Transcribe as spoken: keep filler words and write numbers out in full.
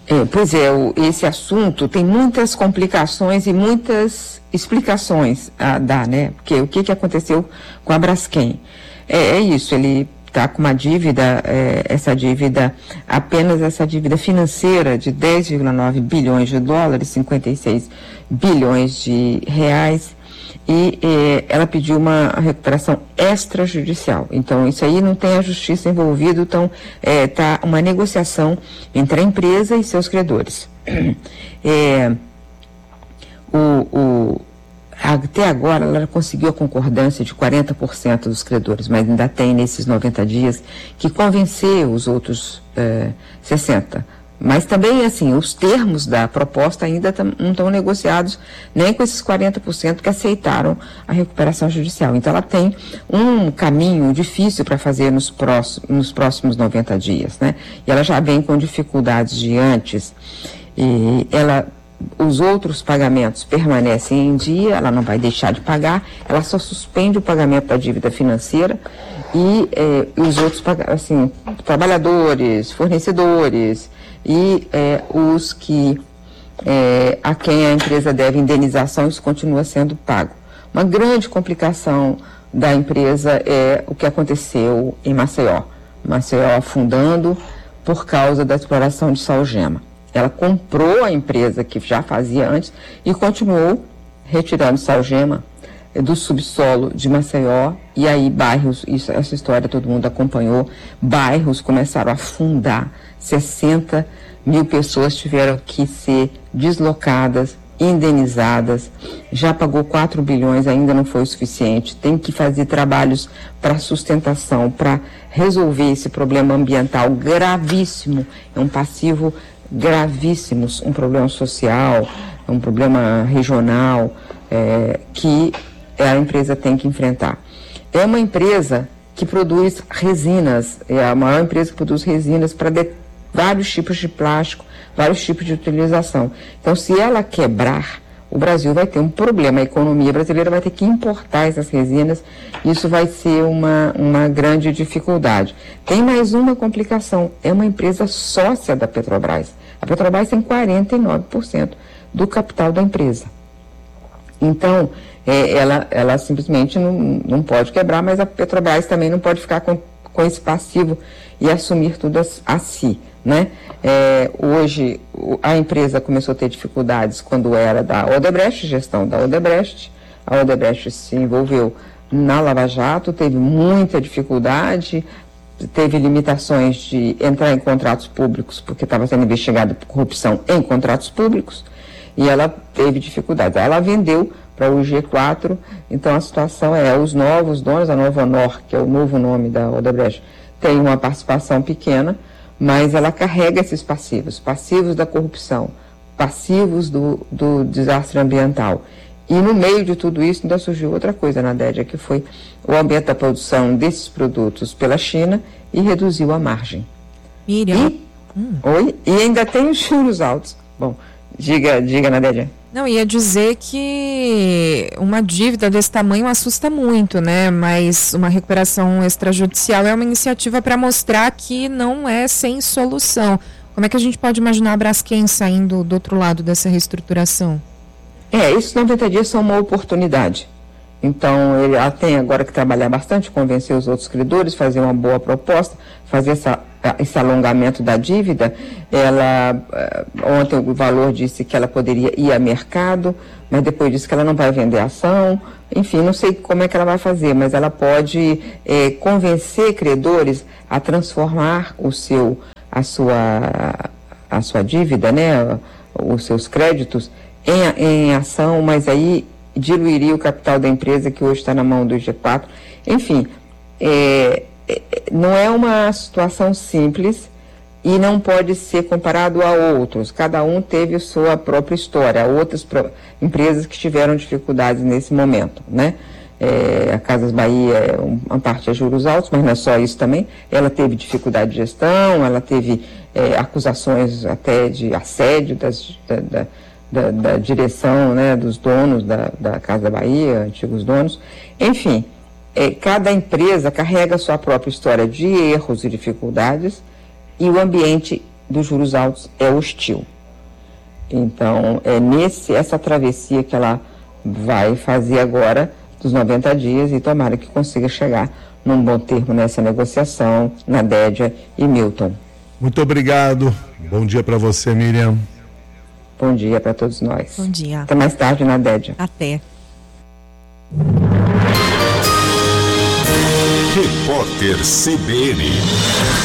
É, pois é, o, esse assunto tem muitas complicações e muitas explicações a dar, né? Porque o que, que aconteceu com a Braskem? É, é isso, ele está com uma dívida, é, essa dívida, apenas essa dívida financeira de dez vírgula nove bilhões de dólares, cinquenta e seis bilhões de reais, e eh, ela pediu uma recuperação extrajudicial. Então, isso aí não tem a justiça envolvida, então está eh, uma negociação entre a empresa e seus credores. É, o, o, até agora, ela conseguiu a concordância de quarenta por cento dos credores, mas ainda tem nesses noventa dias que convencer os outros eh, sessenta por cento. Mas também, assim, os termos da proposta ainda tam, não estão negociados nem com esses quarenta por cento que aceitaram a recuperação judicial. Então, ela tem um caminho difícil para fazer nos próximos, nos próximos noventa dias, né? E ela já vem com dificuldades de antes. E ela, os outros pagamentos permanecem em dia, ela não vai deixar de pagar, ela só suspende o pagamento da dívida financeira e eh, os outros, assim, trabalhadores, fornecedores e eh, os que eh, a quem a empresa deve indenização, isso continua sendo pago. Uma grande complicação da empresa é o que aconteceu em Maceió. Maceió afundando por causa da exploração de salgema. Ela comprou a empresa que já fazia antes e continuou retirando salgema do subsolo de Maceió, e aí bairros, isso, essa história todo mundo acompanhou, bairros começaram a afundar, sessenta mil pessoas tiveram que ser deslocadas, indenizadas, já pagou quatro bilhões, ainda não foi o suficiente, tem que fazer trabalhos para sustentação, para resolver esse problema ambiental gravíssimo, é um passivo gravíssimo, um problema social, um problema regional, é, que a empresa tem que enfrentar. É uma empresa que produz resinas, é a maior empresa que produz resinas para vários tipos de plástico, vários tipos de utilização. Então, se ela quebrar, o Brasil vai ter um problema, a economia brasileira vai ter que importar essas resinas, isso vai ser uma, uma grande dificuldade. Tem mais uma complicação, é uma empresa sócia da Petrobras. A Petrobras tem quarenta e nove por cento do capital da empresa. Então, é, ela, ela simplesmente não, não pode quebrar, mas a Petrobras também não pode ficar com, com esse passivo e assumir tudo a, a si, né? É, hoje, a empresa começou a ter dificuldades quando era da Odebrecht, gestão da Odebrecht. A Odebrecht se envolveu na Lava Jato, teve muita dificuldade, teve limitações de entrar em contratos públicos, porque estava sendo investigada por corrupção em contratos públicos, e ela teve dificuldades. Ela vendeu para o G quatro, então a situação é, os novos donos, a Nova Honor, que é o novo nome da Odebrecht, tem uma participação pequena, mas ela carrega esses passivos, passivos da corrupção, passivos do, do desastre ambiental. E no meio de tudo isso ainda surgiu outra coisa na Dédia, que foi o aumento da produção desses produtos pela China e reduziu a margem. Miriam. E, hum. Oi, e ainda tem os juros altos. Bom, diga, diga Nadélia. Não, ia dizer que uma dívida desse tamanho assusta muito, né? Mas uma recuperação extrajudicial é uma iniciativa para mostrar que não é sem solução. Como é que a gente pode imaginar a Braskem saindo do outro lado dessa reestruturação? É, esses noventa dias são uma oportunidade. Então, ele, ela tem agora que trabalhar bastante, convencer os outros credores, fazer uma boa proposta, fazer essa, esse alongamento da dívida. Ela, ontem o valor disse que ela poderia ir a mercado, mas depois disse que ela não vai vender ação. Enfim, não sei como é que ela vai fazer, mas ela pode é, convencer credores a transformar o seu, a, sua, a sua dívida, né, os seus créditos, em, em ação, mas aí diluiria o capital da empresa que hoje está na mão do G quatro. Enfim, é, é, não é uma situação simples e não pode ser comparado a outros. Cada um teve a sua própria história. Há outras pro, empresas que tiveram dificuldades nesse momento, né? É, a Casas Bahia, uma parte é juros altos, mas não é só isso também. Ela teve dificuldade de gestão, ela teve é, acusações até de assédio das, da, da Da, da direção, né, dos donos da, da Casa Bahia, antigos donos. Enfim, é, cada empresa carrega a sua própria história de erros e dificuldades, e o ambiente dos juros altos é hostil. Então, é nesse, essa travessia que ela vai fazer agora dos noventa dias e tomara que consiga chegar num bom termo nessa negociação, Nadédia e Milton. Muito obrigado. Bom dia para você, Miriam. Bom dia para todos nós. Bom dia. Até mais tarde, Nadédia. Até. Repórter C B N.